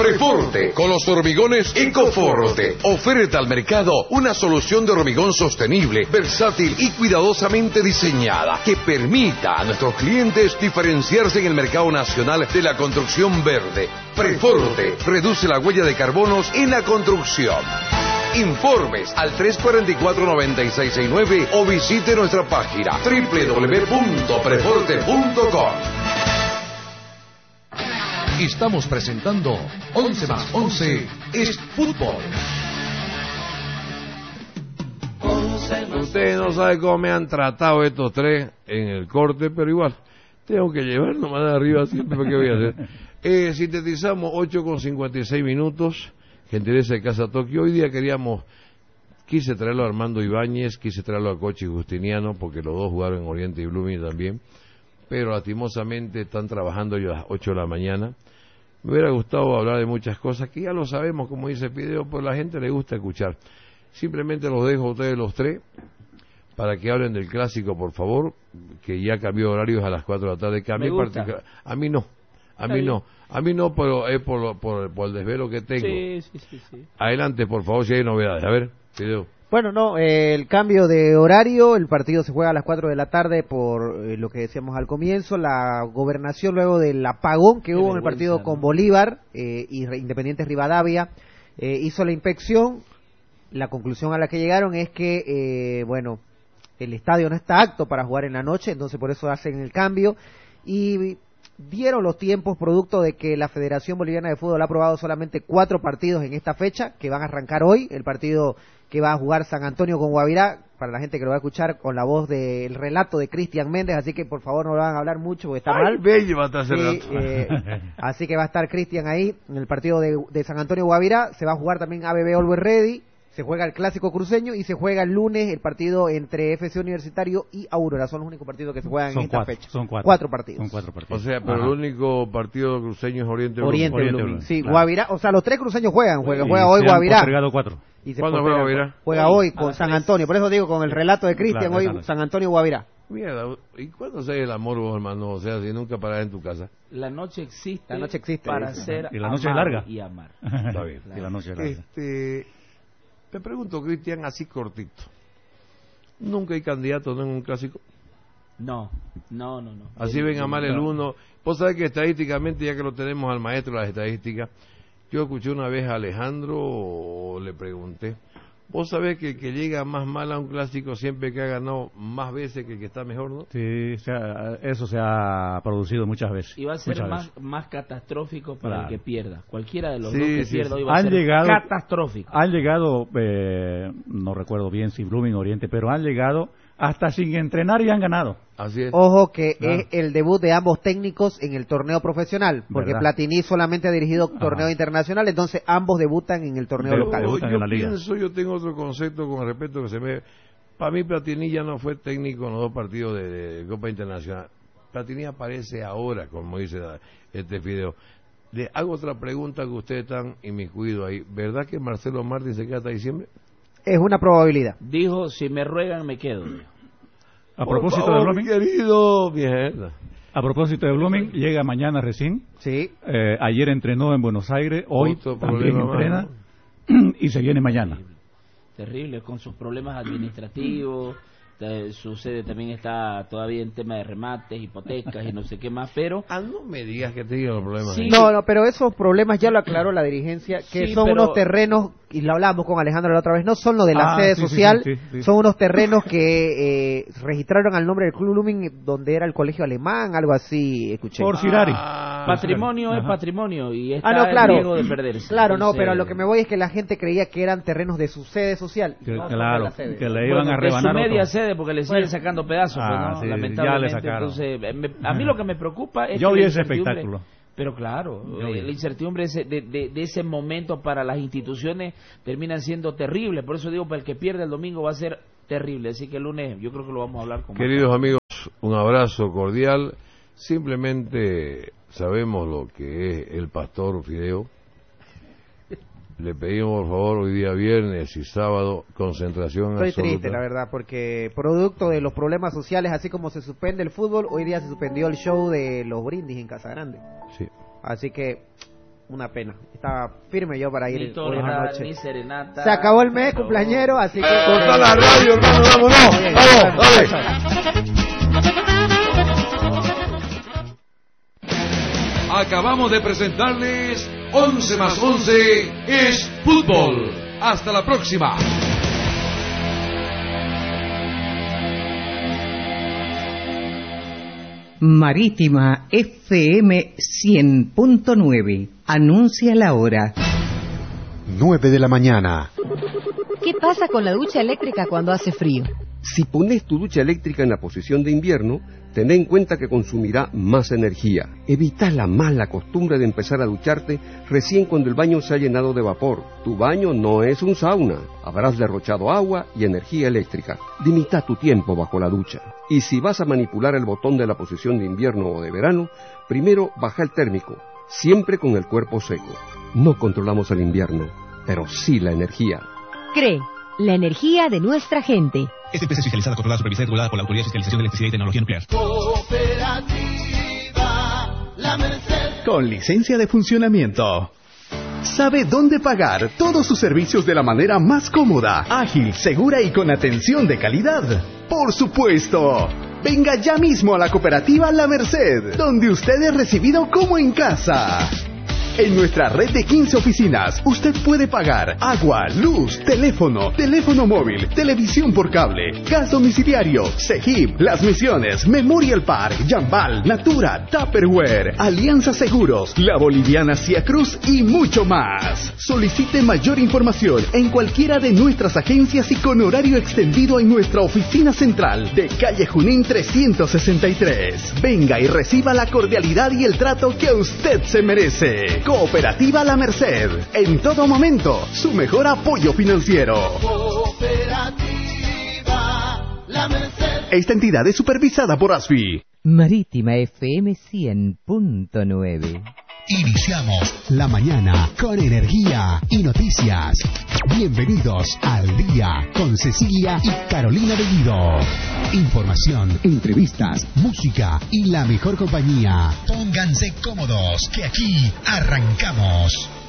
Preforte, con los hormigones Ecoforte. Oferta al mercado una solución de hormigón sostenible, versátil y cuidadosamente diseñada que permita a nuestros clientes diferenciarse en el mercado nacional de la construcción verde. Preforte reduce la huella de carbonos en la construcción. Informes al 344-9669 o visite nuestra página www.preforte.com. Estamos presentando 11 más 11 es fútbol. Ustedes no saben cómo me han tratado estos tres en el corte, pero igual tengo que llevar nomás de arriba siempre. ¿Qué voy a hacer? Sintetizamos 8:56, gentileza de Casa Tokio. Hoy día quise traerlo a Armando Ibáñez, quise traerlo a Cochi Justiniano, porque los dos jugaron en Oriente y Blooming también, pero lastimosamente están trabajando ellos a las 8 de la mañana. Me hubiera gustado hablar de muchas cosas que ya lo sabemos, como dice Pideo, pero a la gente le gusta escuchar. Simplemente los dejo a ustedes los tres para que hablen del clásico, por favor, que ya cambió horarios a las 4 de la tarde, que a mí no, pero es por el desvelo que tengo. Sí. Adelante, por favor, si hay novedades. A ver, Pideo. Bueno, no, el cambio de horario, el partido se juega a las 4 de la tarde por lo que decíamos al comienzo, la gobernación luego del apagón que hubo en el partido con Bolívar y Independiente Rivadavia, hizo la inspección. La conclusión a la que llegaron es que, el estadio no está apto para jugar en la noche, entonces por eso hacen el cambio y dieron los tiempos producto de que la Federación Boliviana de Fútbol ha aprobado solamente 4 partidos en esta fecha, que van a arrancar hoy, el partido que va a jugar San Antonio con Guavirá, para la gente que lo va a escuchar con la voz del relato de Cristian Méndez, así que por favor no lo van a hablar mucho porque está mal. Bello va a estar así que va a estar Cristian ahí en el partido de San Antonio Guavirá, se va a jugar también ABB Always Ready, se juega el clásico cruceño y se juega el lunes el partido entre FC Universitario y Aurora. Son los únicos partidos que se juegan en esta fecha. Son 4 partidos. Son 4 partidos. O sea, pero el único partido cruceño es Oriente Blooming. Sí, claro. Guavirá, o sea, los 3 cruceños juegan hoy Guavirá. Y ¿cuándo juega Guavirá? Juega hoy con San Antonio, por eso digo con el relato de Cristian, hoy San Antonio Guavirá. Mierda, ¿y cuándo se el amor vos, hermano? O sea, si nunca parás en tu casa. La noche existe para ser y la noche es larga y amar. Está bien. Y la noche es larga. Te pregunto, Cristian, así cortito. ¿Nunca hay candidato en un clásico? No. Así venga mal el uno. Vos sabés que estadísticamente, ya que lo tenemos al maestro de las estadísticas, yo escuché una vez a Alejandro, o le pregunté, vos sabés que el que llega más mal a un clásico siempre que ha ganado más veces que el que está mejor, ¿no? Sí, eso se ha producido muchas veces. Y va a ser más catastrófico para el que pierda. Cualquiera de los dos que pierda hoy va a ser catastrófico. Han llegado, no recuerdo bien si Blooming Oriente, pero han llegado hasta sin entrenar y han ganado. Así es. Ojo que es el debut de ambos técnicos en el torneo profesional, porque Platini solamente ha dirigido torneo internacional, entonces ambos debutan en el torneo local. Yo tengo otro concepto con respecto que para mí Platini ya no fue técnico en los 2 partidos de Copa Internacional. Platini aparece ahora, como dice este Fideo. Le hago otra pregunta que ustedes están inmiscuidos ahí. ¿Verdad que Marcelo Martín se queda hasta diciembre? Es una probabilidad. Dijo, si me ruegan me quedo. A propósito de Blooming, querido, mierda. A propósito de Blooming, llega mañana recién. Sí. Ayer entrenó en Buenos Aires, hoy también entrena y se viene mañana. Terrible, con sus problemas administrativos. Su sede también está todavía en tema de remates, hipotecas y no sé qué más, pero... no me digas que te digan los problemas. Sí. No, pero esos problemas ya lo aclaró la dirigencia, que son unos terrenos, y lo hablamos con Alejandro la otra vez, no son los de la sede social, son unos terrenos que registraron al nombre del Club Blooming, donde era el colegio alemán, algo así, escuché. Por Cirari. Patrimonio es patrimonio, y está claro, en riesgo de perderse. Claro, entonces... pero a lo que me voy es que la gente creía que eran terrenos de su sede social. Claro, que le iban a rebanar. De su media sede, porque le siguen sacando pedazos, lamentablemente. Entonces, a mí lo que me preocupa es yo vi ese espectáculo. Pero claro, la incertidumbre de ese momento para las instituciones termina siendo terrible. Por eso digo, para el que pierde el domingo va a ser terrible. Así que el lunes yo creo que lo vamos a hablar con Queridos amigos, un abrazo cordial. Simplemente sabemos lo que es el pastor Fideo. Le pedimos, por favor, hoy día viernes y sábado, concentración absoluta. Estoy triste, la verdad, porque producto de los problemas sociales, así como se suspende el fútbol, hoy día se suspendió el show de los brindis en Casa Grande. Sí. Así que una pena. Estaba firme yo para ir Ni hoy en la torta, noche. ni serenata. Se acabó el mes cumpleañero, así que... Corta la radio, hermano, vámonos. Vamos, dale. Acabamos de presentarles 11 más 11 es fútbol. Hasta la próxima. Marítima FM 100.9. Anuncia la hora. 9 de la mañana. ¿Qué pasa con la ducha eléctrica cuando hace frío? Si pones tu ducha eléctrica en la posición de invierno, ten en cuenta que consumirá más energía. Evita la mala costumbre de empezar a ducharte recién cuando el baño se ha llenado de vapor. Tu baño no es un sauna. Habrás derrochado agua y energía eléctrica. Limita tu tiempo bajo la ducha. Y si vas a manipular el botón de la posición de invierno o de verano, primero baja el térmico, siempre con el cuerpo seco. No controlamos el invierno, pero sí la energía. CRE, la energía de nuestra gente. SPC fiscalizada, controlada, supervisada y regulada por la Autoridad de Fiscalización de Electricidad y Tecnología Nuclear. Cooperativa La Merced. Con licencia de funcionamiento. Sabe dónde pagar todos sus servicios de la manera más cómoda, ágil, segura y con atención de calidad. Por supuesto. Venga ya mismo a la Cooperativa La Merced, donde usted es recibido como en casa. En nuestra red de 15 oficinas, usted puede pagar agua, luz, teléfono móvil, televisión por cable, gas domiciliario, Segip, Las Misiones, Memorial Park, Jambal, Natura, Tupperware, Alianza Seguros, La Boliviana Cia Cruz y mucho más. Solicite mayor información en cualquiera de nuestras agencias y con horario extendido en nuestra oficina central de calle Junín 363. Venga y reciba la cordialidad y el trato que usted se merece. Cooperativa La Merced, en todo momento, su mejor apoyo financiero. Cooperativa La Merced. Esta entidad es supervisada por ASFI. Marítima FM 100.9. Iniciamos la mañana con energía y noticias. Bienvenidos al día con Cecilia y Carolina Bellido. Información, entrevistas, música y la mejor compañía. Pónganse cómodos, que aquí arrancamos.